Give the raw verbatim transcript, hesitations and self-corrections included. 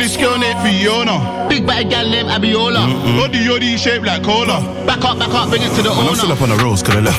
English girl named Fiona. Big body gal named Abiola. Body yoddy shaped like cola. Back up, back up, bring it to the Man, I'm owner. still up on the roads, cause I left